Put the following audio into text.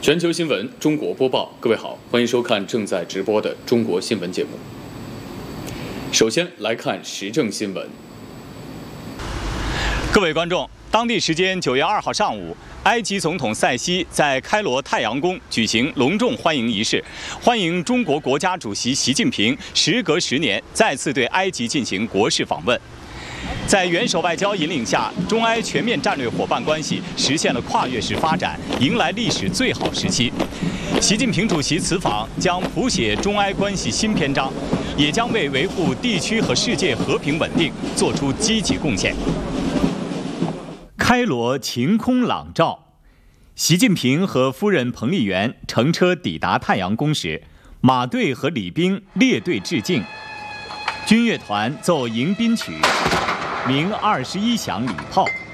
全球新闻，中国播报。各位好，欢迎收看正在直播的中国新闻节目。首先来看时政新闻。 各位观众，当地时间9月2号上午，埃及总统塞西在开罗太阳宫举行隆重欢迎仪式，欢迎中国国家主席习近平时隔10年再次对埃及进行国事访问。在元首外交引领下，中埃全面战略伙伴关系实现了跨越式发展，迎来历史最好时期。习近平主席此访将谱写中埃关系新篇章，也将为维护地区和世界和平稳定做出积极贡献。开罗晴空朗照，习近平和夫人彭丽媛乘车抵达太阳宫时，马队和礼兵列队致敬，军乐团奏迎宾曲，鸣21响礼炮。